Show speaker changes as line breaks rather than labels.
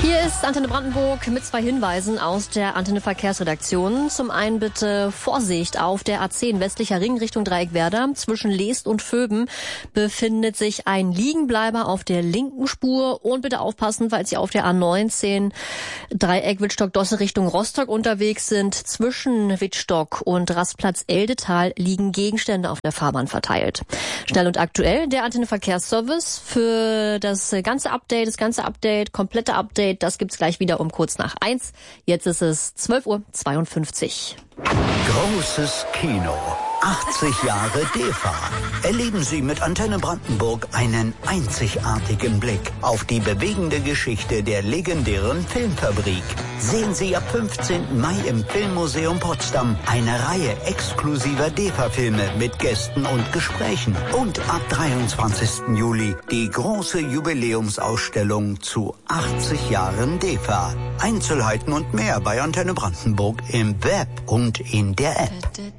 Hier ist Antenne Brandenburg mit 2 Hinweisen aus der Antenne Verkehrsredaktion. Zum einen bitte Vorsicht auf der A10 westlicher Ring Richtung Dreieckwerder. Zwischen Leest und Vöben befindet sich ein Liegenbleiber auf der linken Spur. Und bitte aufpassen, falls Sie auf der A19 Dreieck Wittstock-Dosse Richtung Rostock unterwegs sind. Zwischen Wittstock und Rastplatz Eldetal liegen Gegenstände auf der Fahrbahn verteilt. Schnell und aktuell der Antenne Verkehrsservice für das ganze Update, komplette Update. Das gibt's gleich wieder um kurz nach 1. Jetzt ist es 12:52 Uhr.
Großes Kino. 80 Jahre DEFA. Erleben Sie mit Antenne Brandenburg einen einzigartigen Blick auf die bewegende Geschichte der legendären Filmfabrik. Sehen Sie ab 15. Mai im Filmmuseum Potsdam eine Reihe exklusiver DEFA-Filme mit Gästen und Gesprächen. Und ab 23. Juli die große Jubiläumsausstellung zu 80 Jahren DEFA. Einzelheiten und mehr bei Antenne Brandenburg im Web und in der App.